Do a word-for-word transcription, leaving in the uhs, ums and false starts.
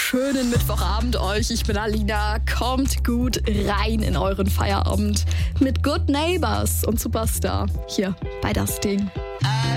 schönen Mittwochabend euch. Ich bin Alina. Kommt gut rein in euren Feierabend mit Good Neighbors und Superstar hier bei Das Ding.